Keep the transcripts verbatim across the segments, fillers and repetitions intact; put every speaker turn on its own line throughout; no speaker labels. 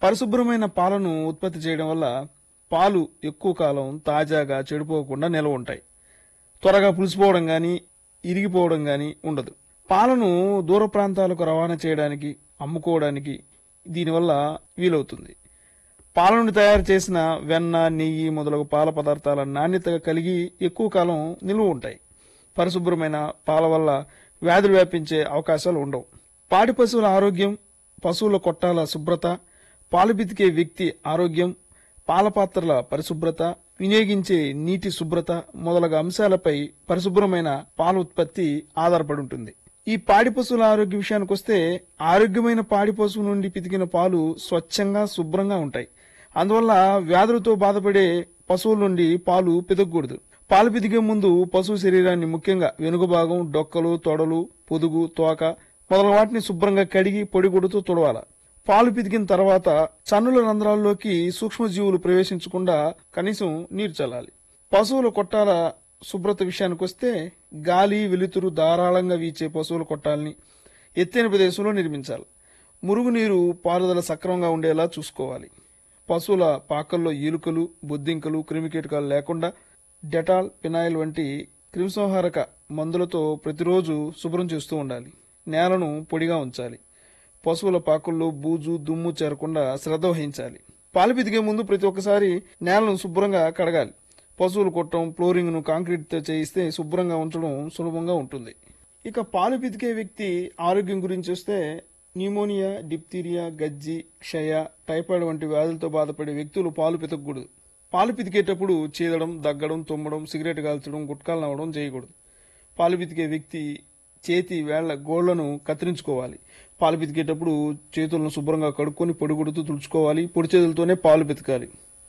పరిశుభ్రమైన పాలను ఉత్పత్తి చేయడం వల్ల పాలు ఎక్కువ కాలం తాజాగా చెడిపోకుండా నిల్వ ఉంటాయి. త్వరగా పులిసిపోవడం గాని ఇరిగిపోవడం గాని ఉండదు. పాలను దూర ప్రాంతాలకు రవాణా చేయడానికి, అమ్ముకోవడానికి దీనివల్ల వీలవుతుంది. పాల నుండి తయారు చేసిన వెన్న, నెయ్యి మొదలగు పాల పదార్థాల నాణ్యత కలిగి ఎక్కువ కాలం నిల్వ ఉంటాయి. పరిశుభ్రమైన పాల వల్ల వ్యాధులు వ్యాపించే అవకాశాలు ఉండవు. పాడి పశువుల ఆరోగ్యం, పశువుల కొట్టాల శుభ్రత, పాలు పితికే వ్యక్తి ఆరోగ్యం, పాల పాత్రల పరిశుభ్రత, వినియోగించే నీటి శుభ్రత మొదలగు అంశాలపై పరిశుభ్రమైన పాల ఉత్పత్తి ఆధారపడి ఉంటుంది. ఈ పాడి పశువుల ఆరోగ్య విషయానికి వస్తే ఆరోగ్యమైన పాడి పశువు నుండి పితికిన పాలు స్వచ్ఛంగా శుభ్రంగా ఉంటాయి. అందువల్ల వ్యాధులతో బాధపడే పశువుల నుండి పాలు పితకూడదు. పాలు పితికే ముందు పశువు శరీరాన్ని, ముఖ్యంగా వెనుక భాగం, డొక్కలు, తొడలు, పొదుగు, తోక మొదలగు వాటిని శుభ్రంగా కడిగి పొడిగుడుతూ తుడవాల. పాలు పితికిన తర్వాత చన్నుల రంధ్రాల్లోకి సూక్ష్మజీవులు ప్రవేశించకుండా కనీసం నీరు చల్లాలి. పశువుల కొట్టాల శుభ్రత విషయానికి వస్తే గాలి, వెలుతురు ధారాళంగా వీచే పశువుల కొట్టాలని ఎత్తైన ప్రదేశంలో నిర్మించాలి. మురుగునీరు పారుదల సక్రమంగా ఉండేలా చూసుకోవాలి. పశువుల పాకల్లో ఎలుకలు, బొద్దింకలు, క్రిమికీటకాలు లేకుండా డెటాల్, ఫినాయిల్ వంటి క్రిమిసంహారక మందులతో ప్రతిరోజు శుభ్రం చేస్తూ ఉండాలి. నేలను పొడిగా ఉంచాలి. పశువుల పాకుల్లో బూజు, దుమ్ము చేరకుండా శ్రద్ధ వహించాలి. పాలు పితికే ముందు ప్రతి ఒక్కసారి నేలను శుభ్రంగా కడగాలి. పశువులు కొట్టడం, ఫ్లోరింగ్ ను కాంక్రీట్ తో చేయిస్తే శుభ్రంగా ఉంచడం సులభంగా ఉంటుంది. ఇక పాలు పితికే వ్యక్తి ఆరోగ్యం గురించి వస్తే న్యూమోనియా, డిప్తీరియా, గజ్జి, క్షయ, టైఫాయిడ్ వంటి వ్యాధులతో బాధపడే వ్యక్తులు పాలు పితకూడదు. పాలు పితికేటప్పుడు చీదడం, దగ్గడం, తుమ్మడం, సిగరెట్ కాల్చడం, గుట్కాలు నవ్వడం చేయకూడదు. పాలు పితికే వ్యక్తి చేతి వేళ్ల గోళ్లను కత్తిరించుకోవాలి. పాలు పితికేటప్పుడు చేతులను శుభ్రంగా కడుక్కొని పొడిగుడుతూ తుడుచుకోవాలి. పొడి చేతులతోనే పాలు పితకాలి.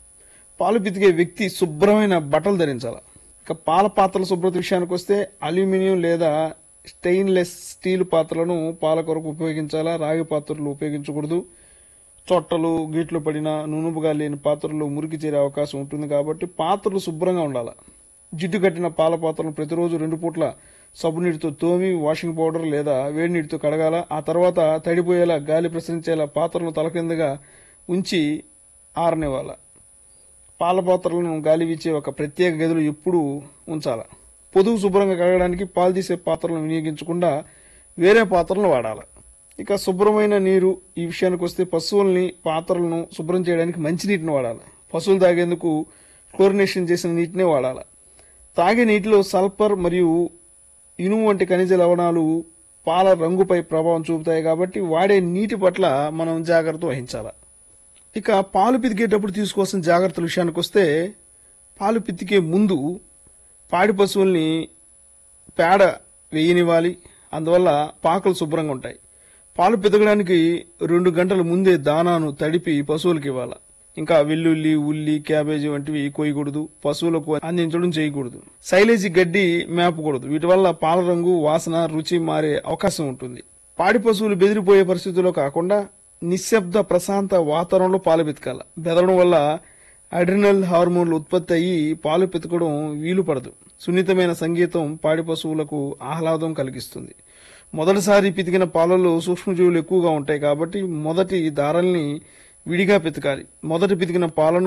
పాలు పితికే వ్యక్తి శుభ్రమైన బట్టలు ధరించాలి. ఇక పాల పాత్రల శుభ్రత విషయానికి వస్తే అల్యూమినియం లేదా స్టెయిన్లెస్ స్టీల్ పాత్రలను పాల కొరకు ఉపయోగించాలా. రాగి పాత్రలు ఉపయోగించకూడదు. చొట్టలు, గీట్లు పడిన, నునుపుగా లేని పాత్రలు మురికి చేరే అవకాశం ఉంటుంది కాబట్టి పాత్రలు శుభ్రంగా ఉండాలి. జిడ్డు కట్టిన పాల పాత్రలను ప్రతిరోజు రెండు పూట్ల సబ్బు నీటితో తోమి వాషింగ్ పౌడర్ లేదా వేడి నీటితో కడగాల. ఆ తర్వాత తడిపోయేలా, గాలి ప్రసరించేలా పాత్రలను తలకిందగా ఉంచి ఆరనివ్వాల. పాల పాత్రలను గాలి వీచే ఒక ప్రత్యేక గదిలో ఎప్పుడూ ఉంచాల. పొదుగు శుభ్రంగా కడగడానికి పాలు తీసే పాత్రలను వినియోగించకుండా వేరే పాత్రలను వాడాలి. ఇక శుభ్రమైన నీరు ఈ విషయానికి వస్తే పశువుల్ని, పాత్రలను శుభ్రం చేయడానికి మంచినీటిని వాడాలి. పశువులు తాగేందుకు క్లోరినేషన్ చేసిన నీటినే వాడాలి. తాగే నీటిలో సల్ఫర్ మరియు ఇనుము వంటి ఖనిజ లవణాలు పాల రంగుపై ప్రభావం చూపుతాయి కాబట్టి వాడే నీటి పట్ల మనం జాగ్రత్త వహించాలి. ఇక పాలు పితికేటప్పుడు తీసుకోవాల్సిన జాగ్రత్తల విషయానికి వస్తే పాలు పితికే ముందు పాడి పశువుల్ని పేడ వేయనివ్వాలి. అందువల్ల పాకలు శుభ్రంగా ఉంటాయి. పాలు పితకడానికి రెండు గంటల ముందే దానాను తడిపి పశువులకు ఇవ్వాలి. ఇంకా వెల్లుల్లి, ఉల్లి, క్యాబేజీ వంటివి కోయకూడదు. పశువులకు అందించడం చేయకూడదు. సైలేజీ గడ్డి మేపకూడదు. వీటి వల్ల పాల రంగు, వాసన, రుచి మారే అవకాశం ఉంటుంది. పాడి పశువులు బెదిరిపోయే పరిస్థితుల్లో కాకుండా నిశ్శబ్ద ప్రశాంత వాతావరణంలో పాలు పితకాల. బెదరడం వల్ల అడ్రినల్ హార్మోన్లు ఉత్పత్తి అయ్యి పాలు పితకడం వీలు పడదు. సున్నితమైన సంగీతం పాడి పశువులకు ఆహ్లాదం కలిగిస్తుంది. మొదటిసారి పితికిన పాలలో సూక్ష్మజీవులు ఎక్కువగా ఉంటాయి కాబట్టి మొదటి దారాల్ని విడిగా పితకాలి. మొదటి పితికిన పాలను